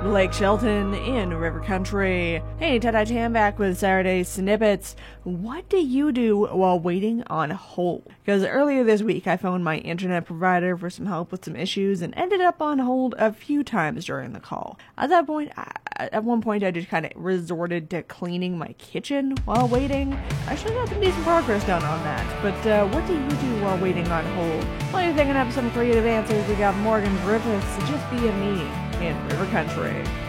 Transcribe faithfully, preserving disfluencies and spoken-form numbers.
Blake Shelton in River Country. Hey, Ted Tam back with Saturday Snippets. What do you do while waiting on hold? Because earlier this week I phoned my internet provider for some help with some issues and ended up on hold a few times during the call. At that point, I, at one point I just kind of resorted to cleaning my kitchen while waiting. I actually got some decent progress done on that. But uh, what do you do while waiting on hold? While you're thinking up some creative answers, we got Morgan Griffiths, Just Be a Me in River Country.